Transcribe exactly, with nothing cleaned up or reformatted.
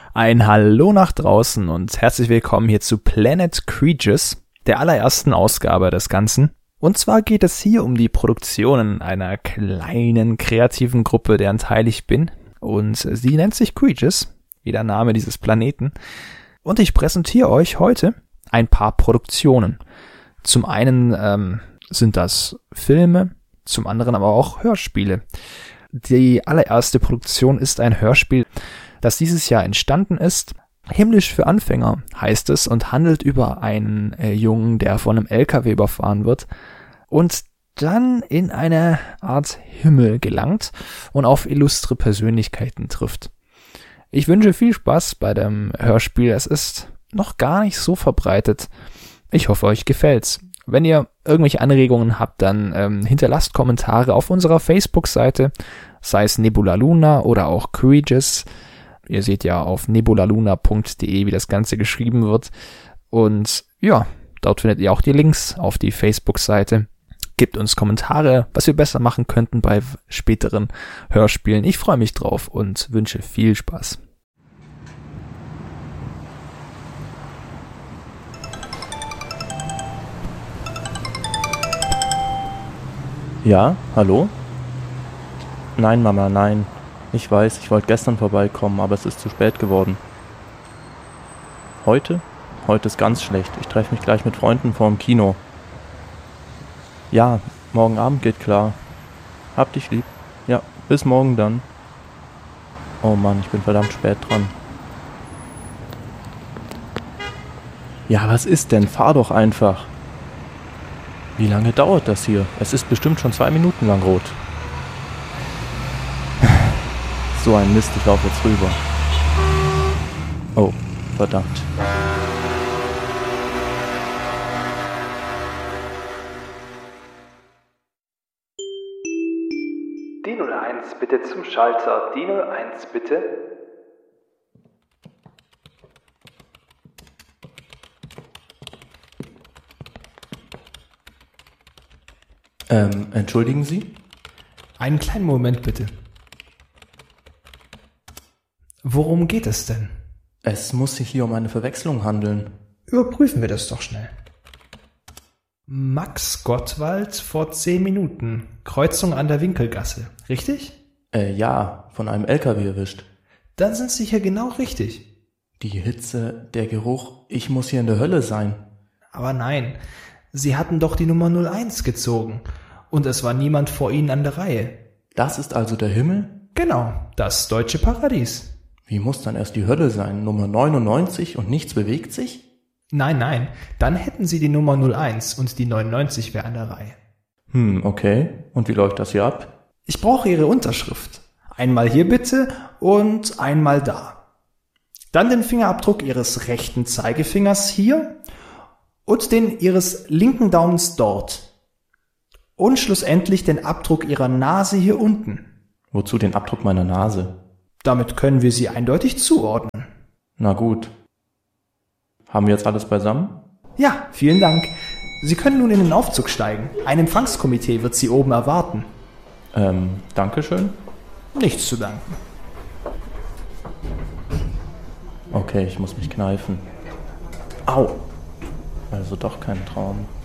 Ein Hallo nach draußen und herzlich willkommen hier zu Planet Creatures, der allerersten Ausgabe des Ganzen. Und zwar geht es hier um die Produktionen einer kleinen kreativen Gruppe, deren Teil ich bin. Und sie nennt sich Creatures, wie der Name dieses Planeten. Und ich präsentiere euch heute ein paar Produktionen. Zum einen ähm, sind das Filme, zum anderen aber auch Hörspiele. Die allererste Produktion ist ein Hörspiel, das dieses Jahr entstanden ist. Himmlisch für Anfänger heißt es und handelt über einen äh, Jungen, der von einem L K W überfahren wird und dann in eine Art Himmel gelangt und auf illustre Persönlichkeiten trifft. Ich wünsche viel Spaß bei dem Hörspiel. Es ist noch gar nicht so verbreitet. Ich hoffe, euch gefällt's. Wenn ihr irgendwelche Anregungen habt, dann ähm, hinterlasst Kommentare auf unserer Facebook-Seite, sei es Nebula Luna oder auch Creatures. Ihr seht ja auf nebulaluna punkt de, wie das Ganze geschrieben wird. Und ja, dort findet ihr auch die Links auf die Facebook-Seite. Gebt uns Kommentare, was wir besser machen könnten bei späteren Hörspielen. Ich freue mich drauf und wünsche viel Spaß. Ja, hallo? Nein, Mama, nein. Ich weiß, ich wollte gestern vorbeikommen, aber es ist zu spät geworden. Heute? Heute ist ganz schlecht. Ich treffe mich gleich mit Freunden vorm Kino. Ja, morgen Abend geht klar. Hab dich lieb. Ja, bis morgen dann. Oh Mann, ich bin verdammt spät dran. Ja, was ist denn? Fahr doch einfach. Wie lange dauert das hier? Es ist bestimmt schon zwei Minuten lang rot. So ein Mist, ich laufe jetzt rüber. Oh, verdammt. Die null eins bitte zum Schalter. Die null eins bitte. Ähm, entschuldigen Sie? Einen kleinen Moment bitte. Worum geht es denn? Es muss sich hier um eine Verwechslung handeln. Überprüfen wir das doch schnell. Max Gottwald vor zehn Minuten. Kreuzung an der Winkelgasse. Richtig? Äh, ja, von einem L K W erwischt. Dann sind Sie hier genau richtig. Die Hitze, der Geruch, ich muss hier in der Hölle sein. Aber nein, Sie hatten doch die Nummer null eins gezogen. Und es war niemand vor Ihnen an der Reihe. Das ist also der Himmel? Genau, das deutsche Paradies. Wie muss dann erst die Hölle sein? Nummer neunundneunzig und nichts bewegt sich? Nein, nein, dann hätten Sie die Nummer null eins und die neunundneunzig wäre an der Reihe. Hm, okay. Und wie läuft das hier ab? Ich brauche Ihre Unterschrift. Einmal hier bitte und einmal da. Dann den Fingerabdruck Ihres rechten Zeigefingers hier und den Ihres linken Daumens dort. Und schlussendlich den Abdruck Ihrer Nase hier unten. Wozu den Abdruck meiner Nase? Damit können wir Sie eindeutig zuordnen. Na gut. Haben wir jetzt alles beisammen? Ja, vielen Dank. Sie können nun in den Aufzug steigen. Ein Empfangskomitee wird Sie oben erwarten. Ähm, Dankeschön. Nichts zu danken. Okay, ich muss mich kneifen. Au! Also doch kein Traum.